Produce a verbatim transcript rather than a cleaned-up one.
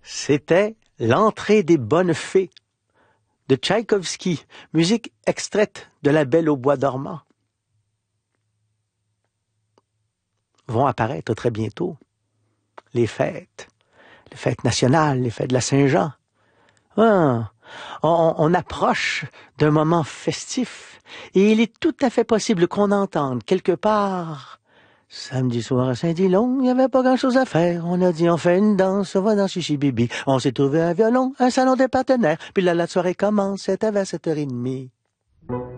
C'était l'entrée des bonnes fées de Tchaïkovski, musique extraite de La Belle au bois dormant. Vont apparaître très bientôt les fêtes, les fêtes nationales, les fêtes de la Saint-Jean. Ah, on, on approche d'un moment festif et il est tout à fait possible qu'on entende quelque part. Samedi soir à Saint-Dilon, il n'y avait pas grand-chose à faire. On a dit on fait une danse, on va dans Chichi Bibi. On s'est trouvé un violon, un salon des partenaires. Puis là, la soirée commence, c'était vers sept heures trente.